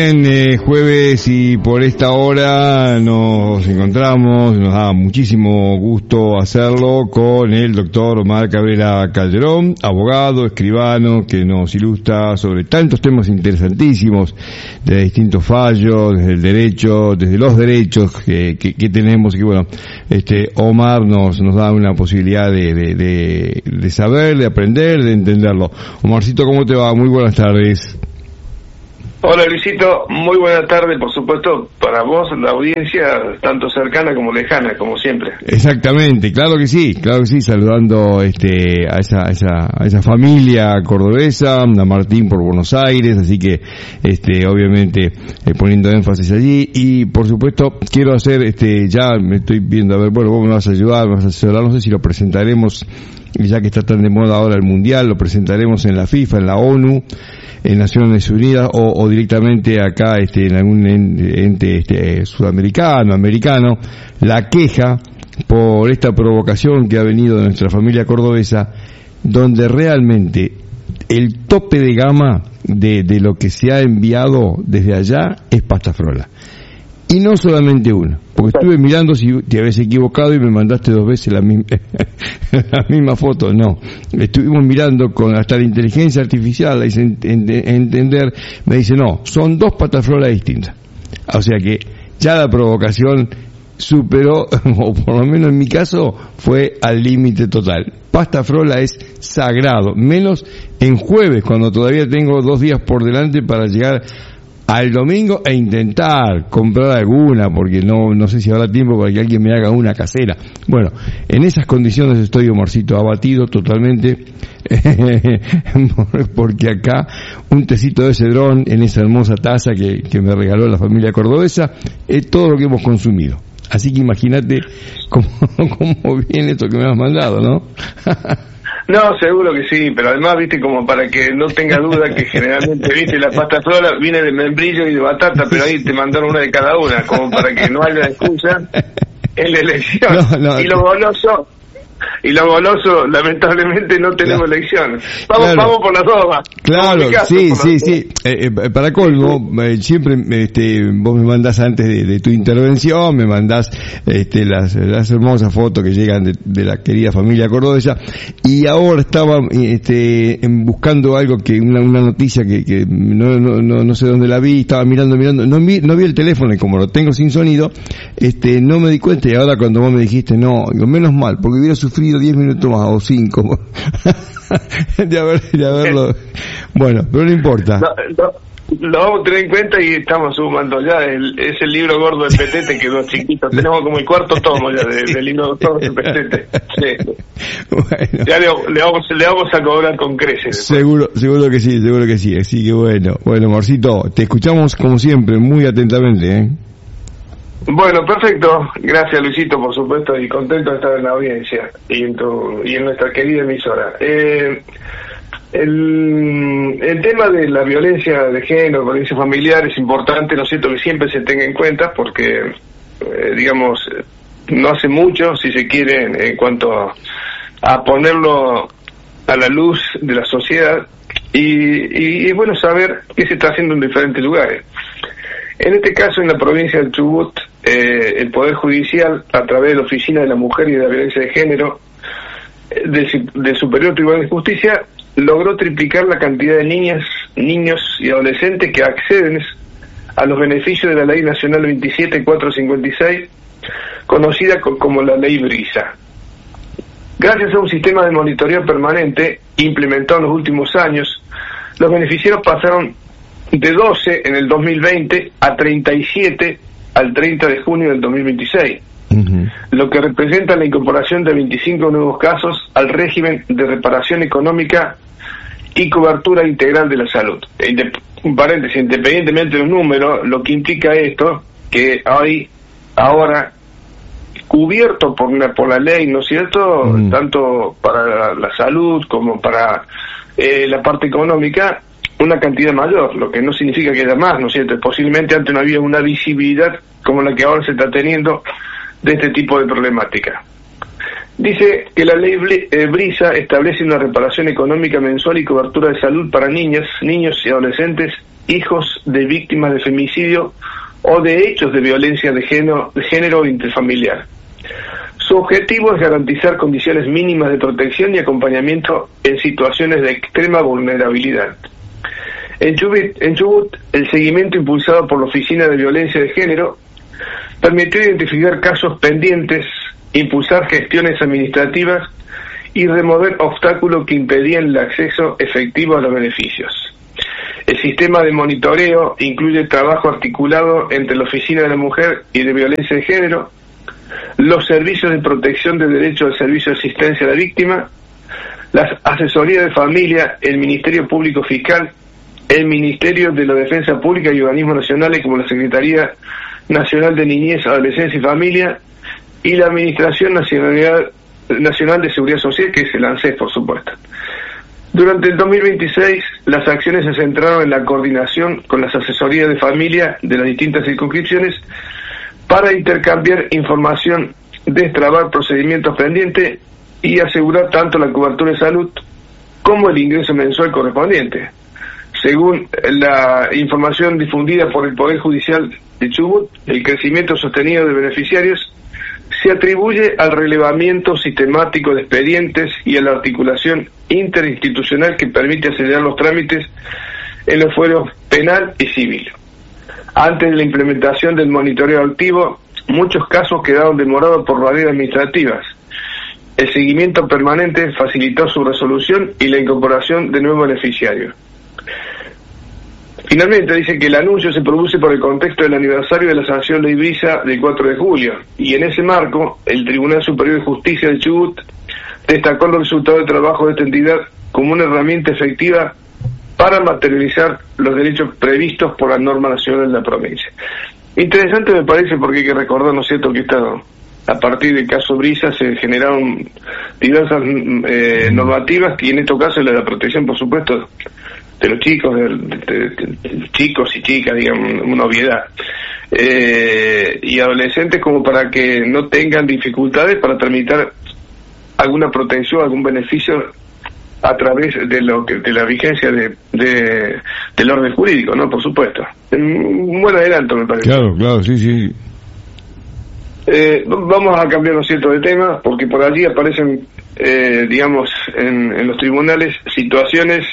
Jueves y por esta hora nos encontramos, nos da muchísimo gusto hacerlo con el doctor Omar Cabrera Calderón, abogado, escribano, que nos ilustra sobre tantos temas interesantísimos de distintos fallos, desde el derecho, desde los derechos que tenemos, y bueno, Omar nos da una posibilidad de saber, de aprender, de entenderlo. Omarcito, ¿cómo te va? Muy buenas tardes. Hola Luisito, muy buena tarde, por supuesto, para vos, la audiencia, tanto cercana como lejana, como siempre. Exactamente, claro que sí, saludando a esa familia cordobesa, a Martín por Buenos Aires, así que obviamente poniendo énfasis allí, y por supuesto quiero hacer, ya me estoy viendo, a ver, bueno, vos me vas a ayudar, no sé si lo presentaremos, ya que está tan de moda ahora el Mundial, lo presentaremos en la FIFA, en la ONU, en Naciones Unidas o directamente acá en algún ente sudamericano, americano, la queja por esta provocación que ha venido de nuestra familia cordobesa, donde realmente el tope de gama de lo que se ha enviado desde allá es pasta frola. Y no solamente uno, porque estuve mirando si te habías equivocado y me mandaste 2 veces la misma foto. No, estuvimos mirando con hasta la inteligencia artificial, la hice entender, me dice no, son 2 patafrolas distintas. O sea que ya la provocación superó, o por lo menos en mi caso, fue al límite total. Pasta frola es sagrado, menos en jueves, cuando todavía tengo 2 días por delante para llegar al domingo e intentar comprar alguna, porque no sé si habrá tiempo para que alguien me haga una casera. Bueno, en esas condiciones estoy, Omarcito, abatido totalmente, porque acá un tecito de cedrón en esa hermosa taza que me regaló la familia cordobesa es todo lo que hemos consumido. Así que imagínate cómo viene esto que me has mandado, ¿no? No, seguro que sí, pero además, viste, como para que no tenga duda que generalmente, viste, la pasta frola viene de membrillo y de batata, pero ahí te mandaron una de cada una, como para que no haya excusa en la elección. No. Y lo goloso, lamentablemente no tenemos elección. Vamos por las dos. Claro, sí. Para colmo, siempre vos me mandás antes de tu intervención, me mandás las hermosas fotos que llegan de la querida familia cordobesa, y ahora estaba buscando algo, una noticia que no sé dónde la vi, estaba mirando, no vi el teléfono, y como lo tengo sin sonido, no me di cuenta, y ahora cuando vos me dijiste, no, digo, menos mal, porque hubiera sufrido 10 minutos más o 5 de haberlo. Bueno, pero no importa. Lo vamos a tener en cuenta y estamos sumando ya. Es el libro gordo de Petete, quedó chiquito. Tenemos como el 4º tomo ya del libro gordo de Petete. Sí. Bueno. Ya le vamos a cobrar con creces. Seguro que sí. Así que bueno, Marcito, te escuchamos como siempre, muy atentamente, Bueno, perfecto. Gracias, Luisito, por supuesto, y contento de estar en la audiencia y en nuestra querida emisora. El tema de la violencia de género, violencia familiar, es importante, ¿no es cierto?, que siempre se tenga en cuenta, porque, no hace mucho, si se quiere, en cuanto a ponerlo a la luz de la sociedad, y es bueno saber qué se está haciendo en diferentes lugares. En este caso, en la provincia del Chubut, el Poder Judicial, a través de la Oficina de la Mujer y de la Violencia de Género del Superior Tribunal de Justicia, logró triplicar la cantidad de niñas, niños y adolescentes que acceden a los beneficios de la Ley Nacional 27456, conocida como la Ley Brisa. Gracias a un sistema de monitoreo permanente implementado en los últimos años, los beneficiarios pasaron de 12 en el 2020 a 37 al 30 de junio del 2026, lo que representa la incorporación de 25 nuevos casos al régimen de reparación económica y cobertura integral de la salud. Un paréntesis, independientemente de un número, lo que implica esto, que hay ahora cubierto por la ley, ¿no es cierto?, tanto para la salud como para la parte económica, una cantidad mayor, lo que no significa que haya más, ¿no es cierto? Posiblemente antes no había una visibilidad como la que ahora se está teniendo de este tipo de problemática. Dice que la ley Brisa establece una reparación económica mensual y cobertura de salud para niñas, niños y adolescentes hijos de víctimas de femicidio o de hechos de violencia de género intrafamiliar. Su objetivo es garantizar condiciones mínimas de protección y acompañamiento en situaciones de extrema vulnerabilidad. En Chubut, el seguimiento impulsado por la Oficina de Violencia de Género permitió identificar casos pendientes, impulsar gestiones administrativas y remover obstáculos que impedían el acceso efectivo a los beneficios. El sistema de monitoreo incluye trabajo articulado entre la Oficina de la Mujer y de Violencia de Género, los servicios de protección de derecho al servicio de asistencia a la víctima, las asesorías de familia, el Ministerio Público Fiscal, el Ministerio de la Defensa Pública y organismos nacionales como la Secretaría Nacional de Niñez, Adolescencia y Familia y la Administración Nacional de Seguridad Social, que es el ANSES, por supuesto. Durante el 2026, las acciones se centraron en la coordinación con las asesorías de familia de las distintas circunscripciones para intercambiar información, destrabar procedimientos pendientes y asegurar tanto la cobertura de salud como el ingreso mensual correspondiente. Según la información difundida por el Poder Judicial de Chubut, el crecimiento sostenido de beneficiarios se atribuye al relevamiento sistemático de expedientes y a la articulación interinstitucional que permite acelerar los trámites en los fueros penal y civil. Antes de la implementación del monitoreo activo, muchos casos quedaron demorados por barreras administrativas. El seguimiento permanente facilitó su resolución y la incorporación de nuevos beneficiarios. Finalmente dice que el anuncio se produce por el contexto del aniversario de la sanción de Ibiza del 4 de julio, y en ese marco, el Tribunal Superior de Justicia de Chubut destacó los resultados de trabajo de esta entidad como una herramienta efectiva para materializar los derechos previstos por la norma nacional de la provincia. Interesante me parece, porque hay que recordar, ¿no es cierto?, que a partir del caso Brisa se generaron diversas normativas, y en este caso la de la protección, por supuesto, de los chicos, de chicos y chicas, digamos, una obviedad, y adolescentes, como para que no tengan dificultades para tramitar alguna protección, algún beneficio a través de la vigencia del orden jurídico, ¿no? Por supuesto. Un buen adelanto, me parece. Claro, sí. Vamos a cambiar, ¿no es cierto?, de tema, porque por allí aparecen, digamos, en los tribunales situaciones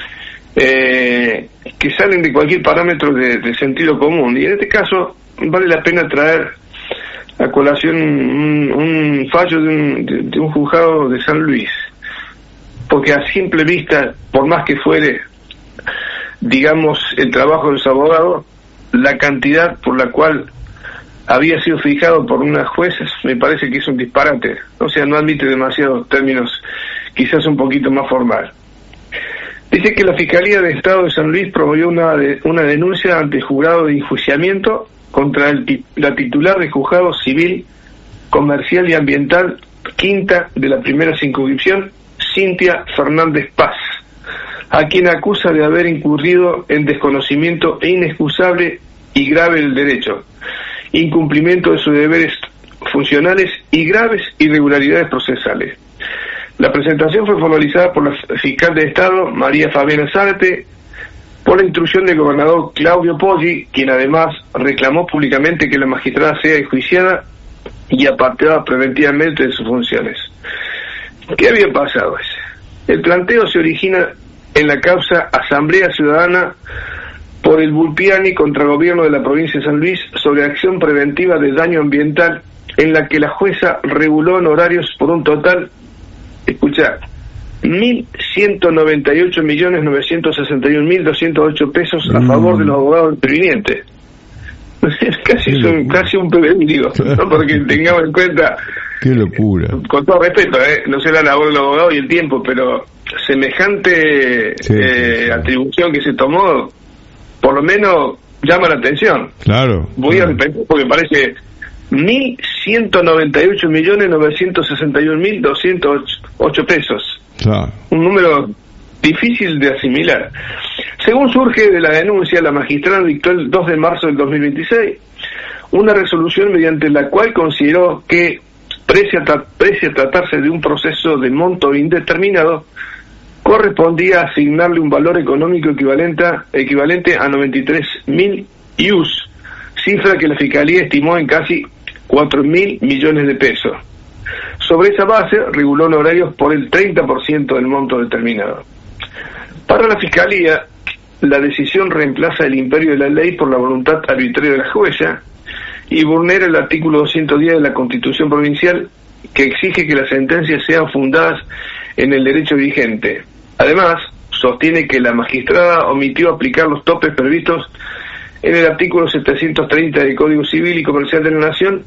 que salen de cualquier parámetro de sentido común, y en este caso vale la pena traer a colación un fallo de un juzgado de San Luis, porque a simple vista, por más que fuere, digamos, el trabajo de los abogados, la cantidad por la cual había sido fijado por unas jueces me parece que es un disparate, o sea, no admite demasiados términos, quizás un poquito más formal. Dice que la Fiscalía de Estado de San Luis promovió una denuncia ante el juzgado de enjuiciamiento contra la titular del Juzgado Civil, Comercial y Ambiental quinta de la primera circunscripción, Cintia Fernández Paz, a quien acusa de haber incurrido en desconocimiento inexcusable y grave del derecho, incumplimiento de sus deberes funcionales y graves irregularidades procesales. La presentación fue formalizada por la fiscal de Estado, María Fabiana Zárate, por la instrucción del gobernador Claudio Poggi, quien además reclamó públicamente que la magistrada sea enjuiciada y apartada preventivamente de sus funciones. ¿Qué había pasado? El planteo se origina en la causa Asamblea Ciudadana por el Vulpiani contra el gobierno de la provincia de San Luis sobre acción preventiva de daño ambiental, en la que la jueza reguló en horarios por un total, escuchá, 1.198.961.208 pesos a favor de los abogados intervinientes. Es casi un PBI, digo, ¿no? Porque tengamos en cuenta, qué locura, con todo respeto, no sé la labor del abogado y el tiempo, pero semejante atribución que se tomó, por lo menos llama la atención. Claro. Voy a repetir porque parece 1.198.961.208 pesos. Claro. Un número difícil de asimilar. Según surge de la denuncia, la magistrada dictó el 2 de marzo del 2026 una resolución mediante la cual consideró que, precie a tratarse de un proceso de monto indeterminado, correspondía asignarle un valor económico equivalente a 93.000 IUS, cifra que la Fiscalía estimó en casi 4.000 millones de pesos. Sobre esa base, reguló honorarios por el 30% del monto determinado. Para la Fiscalía, la decisión reemplaza el imperio de la ley por la voluntad arbitraria de la jueza y vulnera el artículo 210 de la Constitución Provincial, que exige que las sentencias sean fundadas en el derecho vigente. Además, sostiene que la magistrada omitió aplicar los topes previstos en el artículo 730 del Código Civil y Comercial de la Nación